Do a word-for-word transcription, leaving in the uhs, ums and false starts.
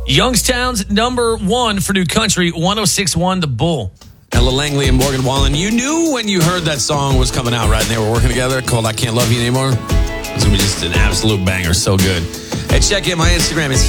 Youngstown's number one for new country, one oh six point one The Bull. Ella Langley and Morgan Wallen. You knew when you heard that song was coming out, right? And they were working together, called I Can't Love You Anymore. It's going to be just an absolute banger. So good. Hey, check in my Instagram. It's